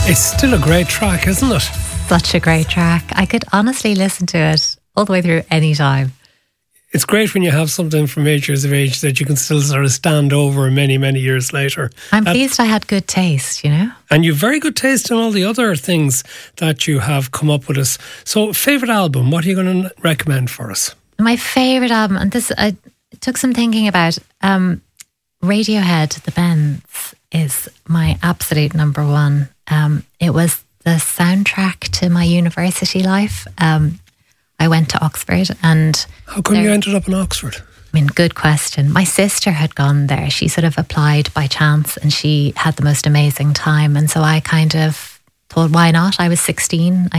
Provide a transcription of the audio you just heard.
It's still a great track, isn't it? Such a great track. I could honestly listen to it all the way through any time. It's great when you have something from 8 years of age that you can still sort of stand over many, many years later. I'm pleased I had good taste, you know? And you've very good taste in all the other things that you have come up with us. So, favourite album, what are you going to recommend for us? My favourite album, and this I took some thinking about, Radiohead, The Bends is my absolute number one. It was the soundtrack to my university life. I went to Oxford, and how come you ended up in Oxford? I mean, good question. My sister had gone there. She sort of applied by chance, and she had the most amazing time. And so I kind of thought, why not? I was 16.